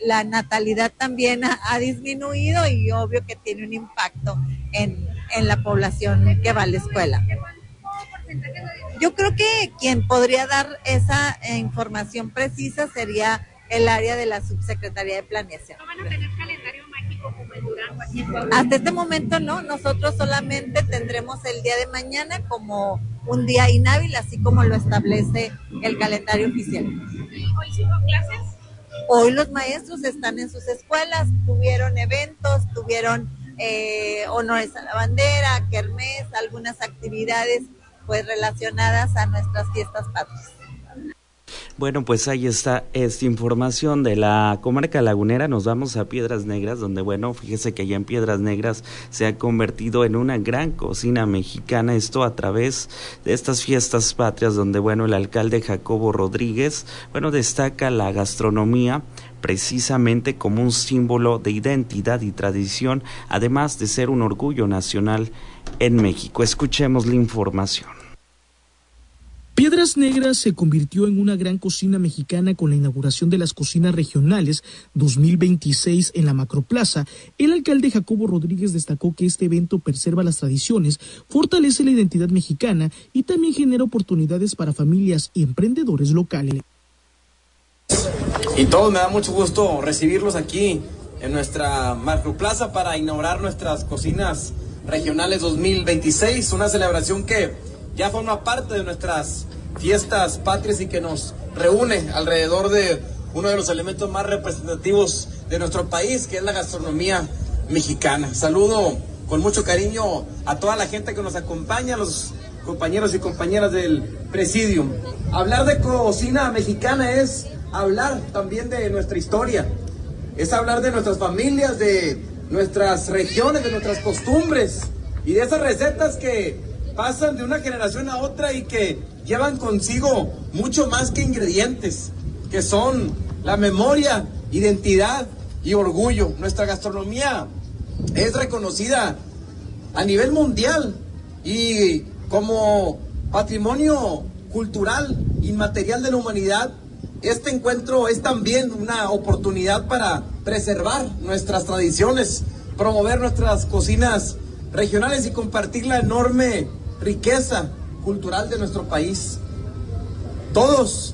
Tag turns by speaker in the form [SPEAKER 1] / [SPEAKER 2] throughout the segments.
[SPEAKER 1] la natalidad también ha disminuido y obvio que tiene un impacto en la población que va a la escuela. Yo creo que quien podría dar esa información precisa sería el área de la Subsecretaría de Planeación.
[SPEAKER 2] ¿No van a tener calendario mágico como el Durango?
[SPEAKER 1] Hasta este momento no, nosotros solamente tendremos el día de mañana como un día inhábil, así como lo establece el calendario oficial.
[SPEAKER 2] ¿Hoy sí hubo clases?
[SPEAKER 1] Hoy los maestros están en sus escuelas, tuvieron eventos, tuvieron honores a la bandera, kermés, algunas actividades pues relacionadas a nuestras fiestas patrias.
[SPEAKER 3] Bueno, pues ahí está esta información de la comarca lagunera. Nos vamos a Piedras Negras, donde, bueno, fíjese que allá en Piedras Negras se ha convertido en una gran cocina mexicana, esto a través de estas fiestas patrias, donde, bueno, el alcalde Jacobo Rodríguez, bueno, destaca la gastronomía precisamente como un símbolo de identidad y tradición, además de ser un orgullo nacional en México. Escuchemos la información.
[SPEAKER 4] Piedras Negras se convirtió en una gran cocina mexicana con la inauguración de las cocinas regionales 2026 en la Macroplaza. El alcalde Jacobo Rodríguez destacó que este evento preserva las tradiciones, fortalece la identidad mexicana y también genera oportunidades para familias y emprendedores locales.
[SPEAKER 5] Y todos, me da mucho gusto recibirlos aquí en nuestra Macroplaza para inaugurar nuestras cocinas regionales 2026, una celebración que ya forma parte de nuestras fiestas patrias y que nos reúne alrededor de uno de los elementos más representativos de nuestro país, que es la gastronomía mexicana. Saludo con mucho cariño a toda la gente que nos acompaña, a los compañeros y compañeras del Presidium. Hablar de cocina mexicana es hablar también de nuestra historia, es hablar de nuestras familias, de nuestras regiones, de nuestras costumbres y de esas recetas que pasan de una generación a otra y que llevan consigo mucho más que ingredientes, que son la memoria, identidad y orgullo. Nuestra gastronomía es reconocida a nivel mundial y como patrimonio cultural inmaterial de la humanidad. Este encuentro es también una oportunidad para preservar nuestras tradiciones, promover nuestras cocinas regionales y compartir la enorme riqueza cultural de nuestro país. Todos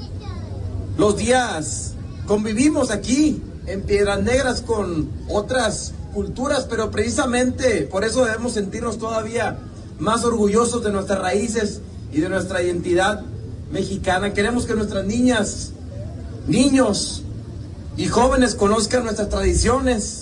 [SPEAKER 5] los días convivimos aquí en Piedras Negras con otras culturas, pero precisamente por eso debemos sentirnos todavía más orgullosos de nuestras raíces y de nuestra identidad mexicana. Queremos que nuestras niñas, niños y jóvenes conozcan nuestras tradiciones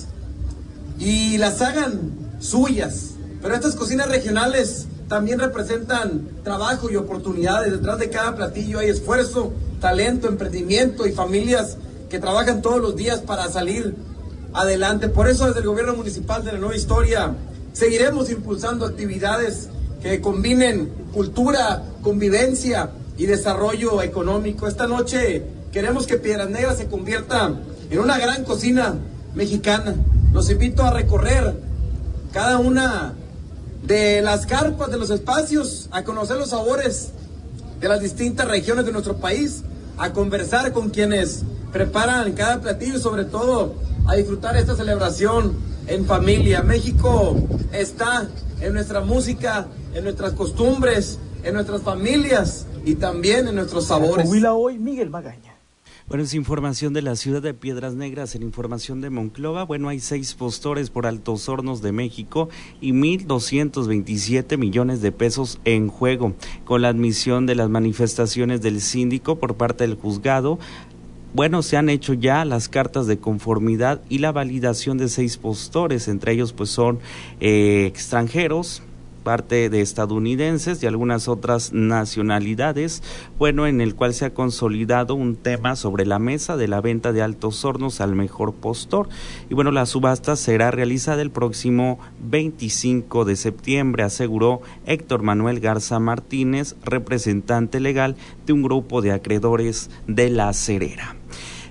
[SPEAKER 5] y las hagan suyas. Pero estas cocinas regionales también representan trabajo y oportunidades. Detrás de cada platillo hay esfuerzo, talento, emprendimiento y familias que trabajan todos los días para salir adelante. Por eso desde el gobierno municipal de la Nueva Historia seguiremos impulsando actividades que combinen cultura, convivencia y desarrollo económico. Esta noche queremos que Piedras Negras se convierta en una gran cocina mexicana. Los invito a recorrer cada una de las carpas, de los espacios, a conocer los sabores de las distintas regiones de nuestro país, a conversar con quienes preparan cada platillo y sobre todo a disfrutar esta celebración en familia. México está en nuestra música, en nuestras costumbres, en nuestras familias y también en nuestros sabores.
[SPEAKER 4] Coahuila hoy, Miguel Magaña.
[SPEAKER 3] Bueno, es información de la ciudad de Piedras Negras. En información de Monclova, bueno, hay 6 postores por Altos Hornos de México y 1,227 millones de pesos en juego. Con la admisión de las manifestaciones del síndico por parte del juzgado, bueno, se han hecho ya las cartas de conformidad y la validación de 6 postores, entre ellos pues son extranjeros, parte de estadounidenses y algunas otras nacionalidades, bueno, en el cual se ha consolidado un tema sobre la mesa de la venta de Altos Hornos al mejor postor. Y bueno, la subasta será realizada el próximo 25 de septiembre, aseguró Héctor Manuel Garza Martínez, representante legal de un grupo de acreedores de La Acerera.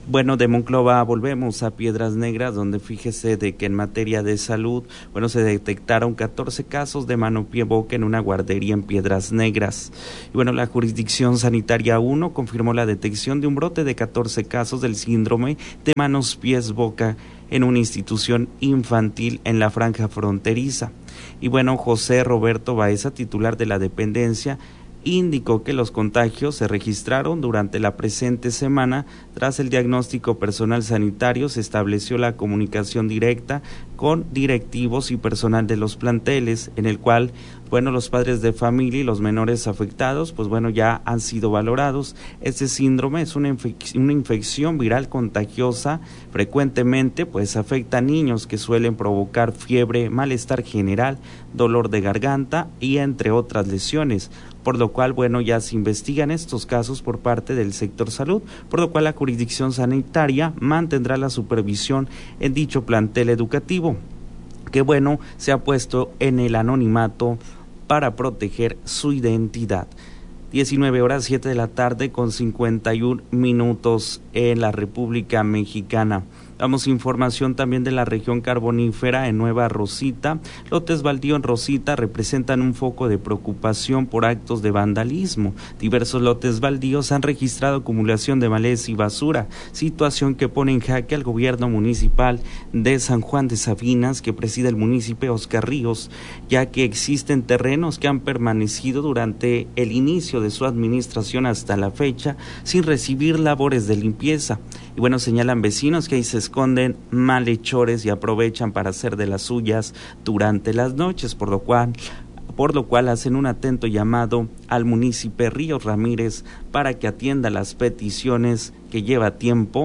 [SPEAKER 3] Bueno, de Monclova volvemos a Piedras Negras, donde fíjese de que en materia de salud, bueno, se detectaron 14 casos de mano, pie, boca en una guardería en Piedras Negras. Y bueno, la jurisdicción sanitaria 1 confirmó la detección de un brote de 14 casos del síndrome de manos, pies, boca en una institución infantil en la franja fronteriza. Y bueno, José Roberto Baeza, titular de la dependencia, indicó que los contagios se registraron durante la presente semana. Tras el diagnóstico personal sanitario, se estableció la comunicación directa con directivos y personal de los planteles, en el cual, bueno, los padres de familia y los menores afectados, pues bueno, ya han sido valorados. Este síndrome es una infección viral contagiosa, frecuentemente pues afecta a niños, que suelen provocar fiebre, malestar general, dolor de garganta y entre otras lesiones, por lo cual, bueno, ya se investigan estos casos por parte del sector salud, por lo cual la jurisdicción sanitaria mantendrá la supervisión en dicho plantel educativo, que bueno, se ha puesto en el anonimato para proteger su identidad. 19:07 de la tarde con 51 minutos en la República Mexicana. Damos información también de la región carbonífera en Nueva Rosita. Lotes baldíos en Rosita representan un foco de preocupación por actos de vandalismo. Diversos lotes baldíos han registrado acumulación de maleza y basura, situación que pone en jaque al gobierno municipal de San Juan de Sabinas, que preside el municipio Oscar Ríos, ya que existen terrenos que han permanecido durante el inicio de su administración hasta la fecha sin recibir labores de limpieza. Y bueno, señalan vecinos que ahí se esconden malhechores y aprovechan para hacer de las suyas durante las noches, por lo cual hacen un atento llamado al municipio Ríos Ramírez para que atienda las peticiones que llevan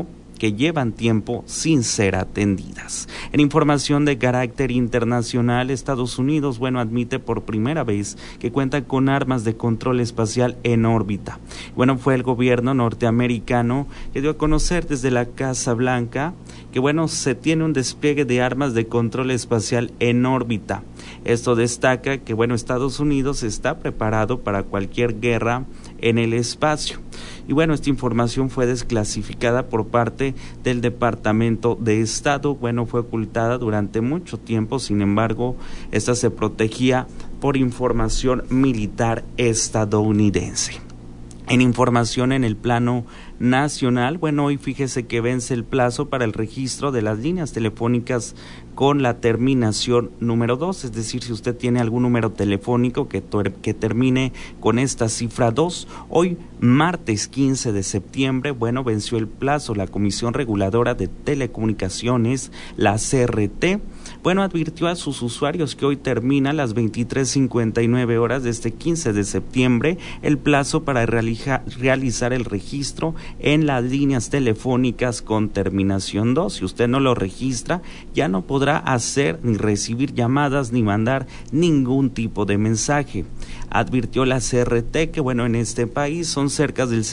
[SPEAKER 3] tiempo sin ser atendidas. En información de carácter internacional, Estados Unidos, bueno, admite por primera vez que cuenta con armas de control espacial en órbita. Bueno, fue el gobierno norteamericano que dio a conocer desde la Casa Blanca que, bueno, se tiene un despliegue de armas de control espacial en órbita. Esto destaca que, bueno, Estados Unidos está preparado para cualquier guerra en el espacio. Y bueno, esta información fue desclasificada por parte del Departamento de Estado. Bueno, fue ocultada durante mucho tiempo, sin embargo, esta se protegía por información militar estadounidense. En información en el plano nacional, bueno, hoy fíjese que vence el plazo para el registro de las líneas telefónicas con la terminación número 2, es decir, si usted tiene algún número telefónico que termine con esta cifra 2, hoy martes 15 de septiembre, bueno, venció el plazo. La Comisión Reguladora de Telecomunicaciones, la CRT, bueno, advirtió a sus usuarios que hoy termina a las 23:59 horas de este 15 de septiembre el plazo para realizar el registro en las líneas telefónicas con terminación 2. Si usted no lo registra, ya no podrá hacer ni recibir llamadas ni mandar ningún tipo de mensaje. Advirtió la CRT que, bueno, en este país son cerca del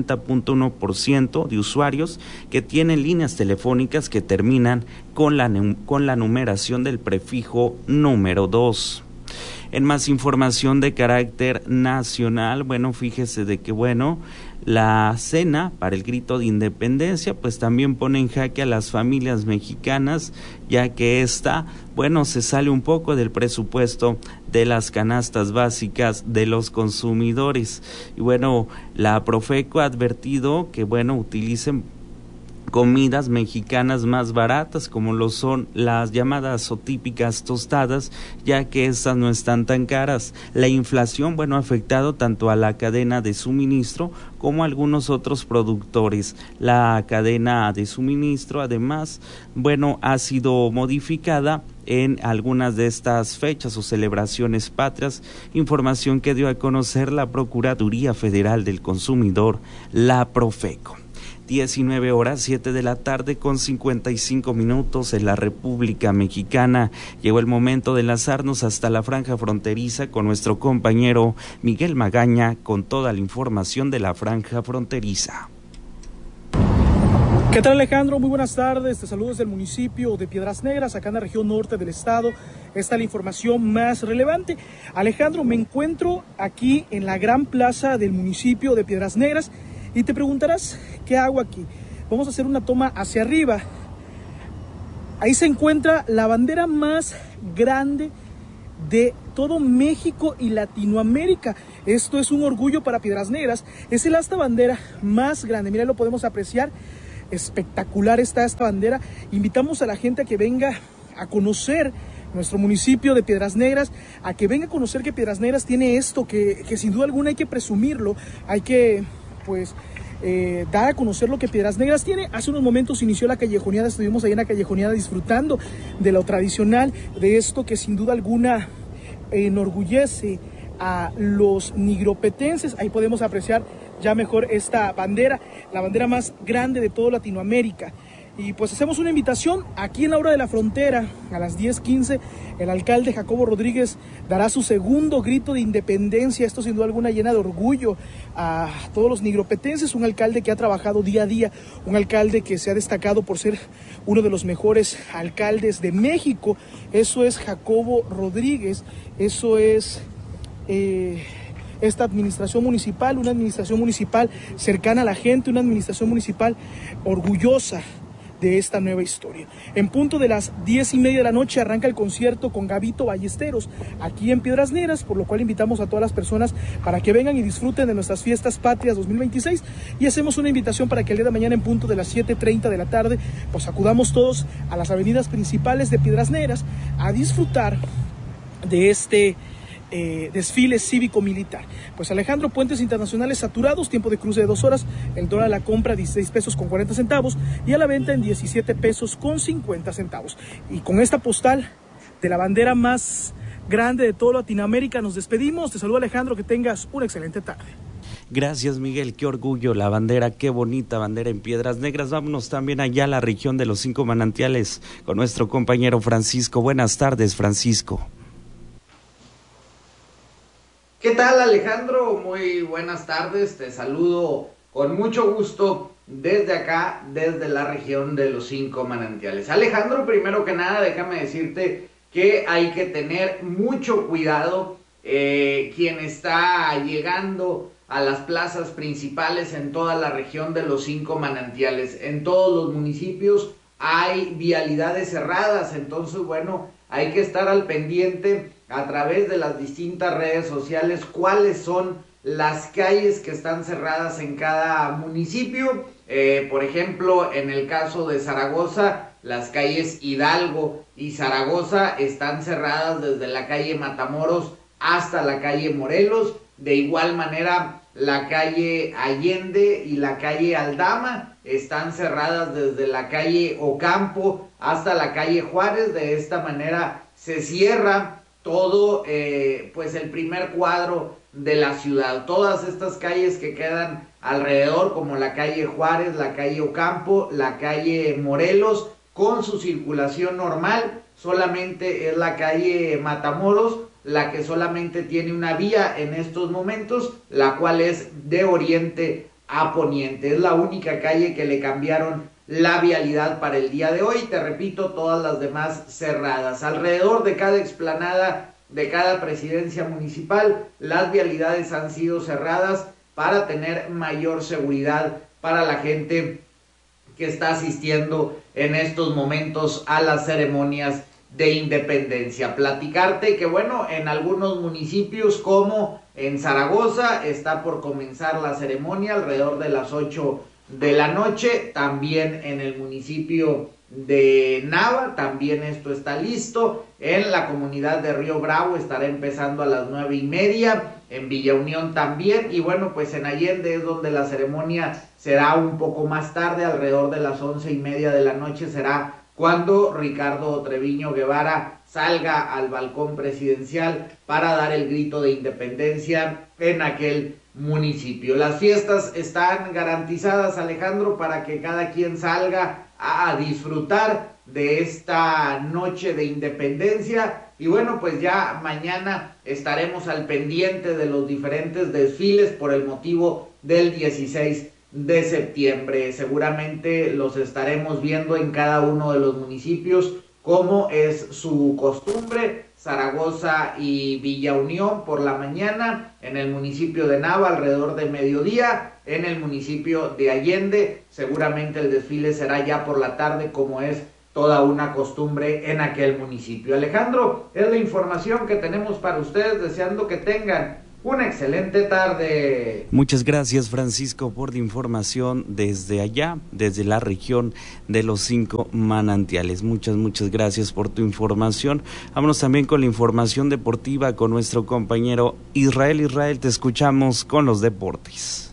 [SPEAKER 3] 70.1% de usuarios que tienen líneas telefónicas que terminan con la numeración del prefijo número 2. En más información de carácter nacional, bueno, fíjese de que, bueno, la cena para el grito de independencia pues también pone en jaque a las familias mexicanas, ya que esta, bueno, se sale un poco del presupuesto de las canastas básicas de los consumidores. Y bueno, la Profeco ha advertido que, bueno, utilicen comidas mexicanas más baratas, como lo son las llamadas o típicas tostadas, ya que estas no están tan caras. La inflación, bueno, ha afectado tanto a la cadena de suministro como a algunos otros productores. La cadena de suministro, además, bueno, ha sido modificada en algunas de estas fechas o celebraciones patrias, información que dio a conocer la Procuraduría Federal del Consumidor, la Profeco. 19:07 de la tarde con 55 minutos en la República Mexicana. Llegó el momento de enlazarnos hasta la franja fronteriza con nuestro compañero Miguel Magaña con toda la información de la franja fronteriza.
[SPEAKER 4] ¿Qué tal, Alejandro? Muy buenas tardes, te saludo desde el municipio de Piedras Negras, acá en la región norte del estado. Esta es la información más relevante. Alejandro, me encuentro aquí en la gran plaza del municipio de Piedras Negras y te preguntarás, ¿qué hago aquí? Vamos a hacer una toma hacia arriba. Ahí se encuentra la bandera más grande de todo México y Latinoamérica. Esto es un orgullo para Piedras Negras. Es el asta bandera más grande. Mira, lo podemos apreciar. Espectacular está esta bandera. Invitamos a la gente a que venga a conocer nuestro municipio de Piedras Negras, a que venga a conocer que Piedras Negras tiene esto, que sin duda alguna hay que presumirlo, hay que dar a conocer lo que Piedras Negras tiene. Hace unos momentos inició la callejoneada, estuvimos ahí en la callejoneada disfrutando de lo tradicional, de esto que sin duda alguna enorgullece a los nigropetenses. Ahí podemos apreciar ya mejor esta bandera, la bandera más grande de toda Latinoamérica. Y pues hacemos una invitación aquí en la hora de la frontera, a las 10:15, el alcalde Jacobo Rodríguez dará su segundo grito de independencia. Esto sin duda alguna llena de orgullo a todos los nigropetenses, un alcalde que ha trabajado día a día, un alcalde que se ha destacado por ser uno de los mejores alcaldes de México. Eso es Jacobo Rodríguez, eso es esta administración municipal, una administración municipal cercana a la gente, una administración municipal orgullosa de esta nueva historia. En punto de las 10:30 de la noche arranca el concierto con Gabito Ballesteros aquí en Piedras Negras, por lo cual invitamos a todas las personas para que vengan y disfruten de nuestras fiestas patrias 2026, y hacemos una invitación para que el día de mañana en punto de las 7:30 de la tarde pues acudamos todos a las avenidas principales de Piedras Negras a disfrutar de este desfile cívico-militar. Pues Alejandro, puentes internacionales saturados, tiempo de cruce de 2 horas, el dólar a la compra 16 pesos con 40 centavos y a la venta en 17 pesos con 50 centavos. Y con esta postal de la bandera más grande de toda Latinoamérica nos despedimos. Te saludo, Alejandro, que tengas una excelente tarde.
[SPEAKER 3] Gracias, Miguel, qué orgullo la bandera, qué bonita bandera en Piedras Negras. Vámonos también allá a la región de los 5 manantiales con nuestro compañero Francisco. Buenas tardes, Francisco.
[SPEAKER 6] ¿Qué tal, Alejandro? Muy buenas tardes, te saludo con mucho gusto desde acá, desde la región de los 5 manantiales. Alejandro, primero que nada, déjame decirte que hay que tener mucho cuidado quien está llegando a las plazas principales en toda la región de los 5 manantiales. En todos los municipios hay vialidades cerradas, entonces, bueno, hay que estar al pendiente a través de las distintas redes sociales cuáles son las calles que están cerradas en cada municipio. Por ejemplo, en el caso de Zaragoza, las calles Hidalgo y Zaragoza están cerradas desde la calle Matamoros hasta la calle Morelos. De igual manera, la calle Allende y la calle Aldama están cerradas desde la calle Ocampo hasta la calle Juárez. De esta manera se cierra todo pues el primer cuadro de la ciudad. Todas estas calles que quedan alrededor, como la calle Juárez, la calle Ocampo, la calle Morelos, con su circulación normal. Solamente es la calle Matamoros la que solamente tiene una vía en estos momentos, la cual es de oriente a poniente. Es la única calle que le cambiaron la vialidad para el día de hoy. Te repito, todas las demás cerradas. Alrededor de cada explanada de cada presidencia municipal, las vialidades han sido cerradas para tener mayor seguridad para la gente que está asistiendo en estos momentos a las ceremonias de independencia. Platicarte que, bueno, en algunos municipios como en Zaragoza está por comenzar la ceremonia alrededor de las 8 de la noche, también en el municipio de Nava, también esto está listo. En la comunidad de Río Bravo estará empezando a las 9:30, en Villa Unión también, y bueno, pues en Allende es donde la ceremonia será un poco más tarde, alrededor de las 11:30 de la noche será cuando Ricardo Treviño Guevara salga al balcón presidencial para dar el grito de independencia en aquel municipio. Las fiestas están garantizadas, Alejandro, para que cada quien salga a disfrutar de esta noche de independencia. Y bueno, pues ya mañana estaremos al pendiente de los diferentes desfiles por el motivo del 16 de septiembre. Seguramente los estaremos viendo en cada uno de los municipios, como es su costumbre. Zaragoza y Villa Unión por la mañana, en el municipio de Nava alrededor de mediodía, en el municipio de Allende. Seguramente el desfile será ya por la tarde, como es toda una costumbre en aquel municipio. Alejandro, es la información que tenemos para ustedes, deseando que tengan una excelente tarde.
[SPEAKER 3] Muchas gracias, Francisco, por la información desde allá, desde la región de los 5 manantiales. Muchas gracias por tu información. Vámonos también con la información deportiva con nuestro compañero Israel. Israel, te escuchamos con los deportes.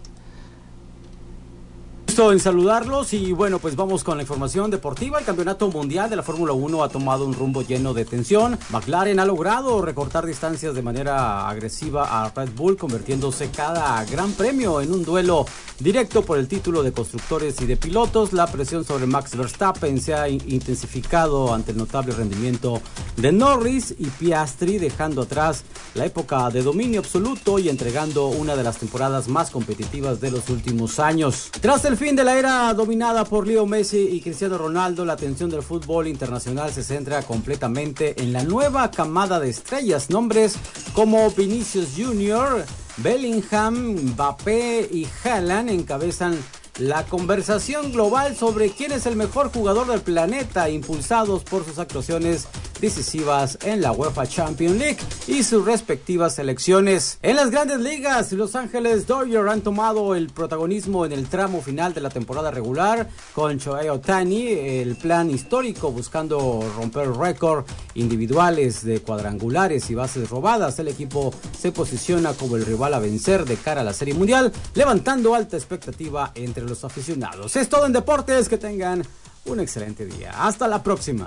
[SPEAKER 7] Gusto en saludarlos y bueno, pues vamos con la información deportiva. El campeonato mundial de la Fórmula 1 ha tomado un rumbo lleno de tensión. McLaren ha logrado recortar distancias de manera agresiva a Red Bull, convirtiéndose cada gran premio en un duelo directo por el título de constructores y de pilotos. La presión sobre Max Verstappen se ha intensificado ante el notable rendimiento de Norris y Piastri, dejando atrás la época de dominio absoluto y entregando una de las temporadas más competitivas de los últimos años. Tras el fin de la era dominada por Leo Messi y Cristiano Ronaldo, la atención del fútbol internacional se centra completamente en la nueva camada de estrellas. Nombres como Vinicius Jr., Bellingham, Mbappé y Haaland encabezan la conversación global sobre quién es el mejor jugador del planeta, impulsados por sus actuaciones decisivas en la UEFA Champions League y sus respectivas selecciones. En las grandes ligas, Los Ángeles Dodgers han tomado el protagonismo en el tramo final de la temporada regular con Shohei Ohtani, el plan histórico buscando romper récord individuales de cuadrangulares y bases robadas. El equipo se posiciona como el rival a vencer de cara a la Serie Mundial, levantando alta expectativa entre los aficionados. Es todo en deportes, que tengan un excelente día. Hasta la próxima.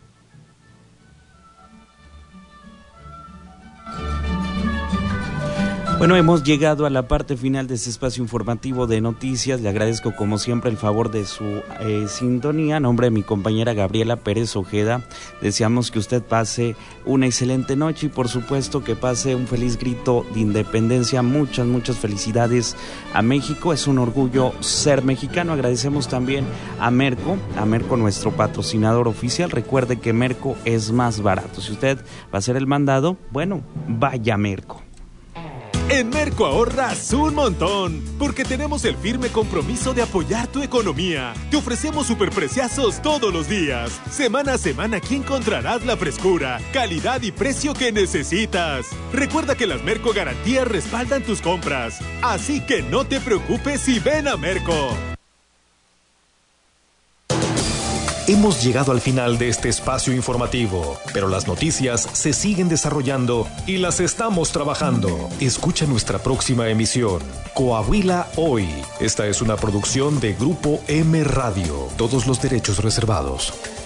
[SPEAKER 3] Bueno, hemos llegado a la parte final de este espacio informativo de noticias. Le agradezco como siempre el favor de su sintonía. A nombre de mi compañera Gabriela Pérez Ojeda, deseamos que usted pase una excelente noche y por supuesto que pase un feliz grito de independencia. Muchas felicidades a México. Es un orgullo ser mexicano. Agradecemos también a Merco, nuestro patrocinador oficial. Recuerde que Merco es más barato. Si usted va a hacer el mandado, bueno, vaya a Merco.
[SPEAKER 8] En Merco ahorras un montón, porque tenemos el firme compromiso de apoyar tu economía. Te ofrecemos superpreciazos todos los días. Semana a semana aquí encontrarás la frescura, calidad y precio que necesitas. Recuerda que las Merco Garantías respaldan tus compras, así que no te preocupes y ven a Merco.
[SPEAKER 9] Hemos llegado al final de este espacio informativo, pero las noticias se siguen desarrollando y las estamos trabajando. Escucha nuestra próxima emisión, Coahuila Hoy. Esta es una producción de Grupo M Radio. Todos los derechos reservados.